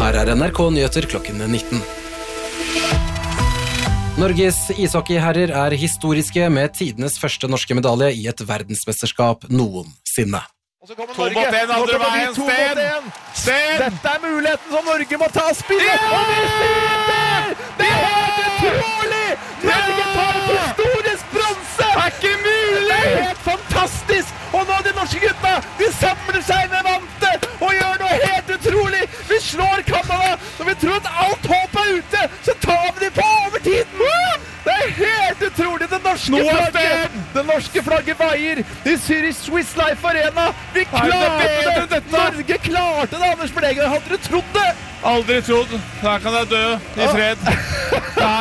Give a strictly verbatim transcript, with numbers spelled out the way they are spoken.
Her er N R K Nyheter klokken nitten. Norges ishockeyherrer er historiske med tidenes første norske medalje i et verdensmesterskap noensinne. Og så kommer Norge. To mot en, andre veien, Sten! Sten! Dette er muligheten som Norge må ta spillet! Yeah! Og det skyter! Det er helt utrolig! Norge tar historisk bronse! Det er ikke mulig! Det er helt fantastisk! Og nå de norske gutta, de samler seg med vante og gjør noe helt utrolig! Vi slår Kanada! Når vi tror at alt håp er ute, så tar vi de på overtiden! Det er helt utrolig! Det norske flagget! Det norske flagget veier i Zürich Swiss Life Arena! Vi klarte det! Norge klarte det, Anders Berleger! Hadde du trodd det? Aldri trodd. Her kan jeg dø i fred.